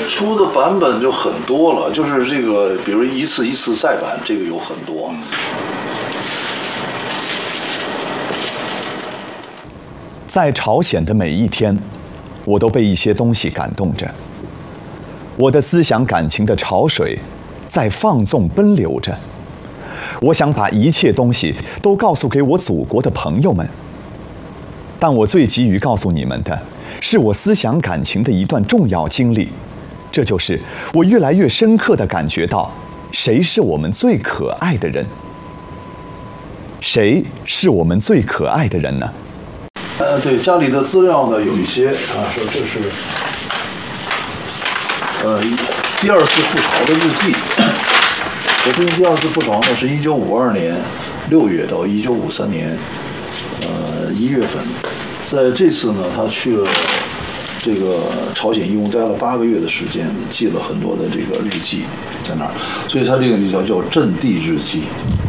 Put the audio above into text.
出的版本就很多了，就是这个，比如一次一次再版，这个有很多。 在朝鲜的每一天，我都被一些东西感动着。我的思想感情的潮水在放纵奔流着。我想把一切东西都告诉给我祖国的朋友们，但我最急于告诉你们的是我思想感情的一段重要经历，这就是我越来越深刻地感觉到，谁是我们最可爱的人？谁是我们最可爱的人呢？ 对，家里的资料呢有一些啊，说这是第二次赴朝的日记。首先，第二次赴朝呢是1952年6月到1953年1月份，在这次呢，他去了这个朝鲜，一共待了8个月的时间，记了很多的这个日记在那儿，所以他这个就叫阵地日记。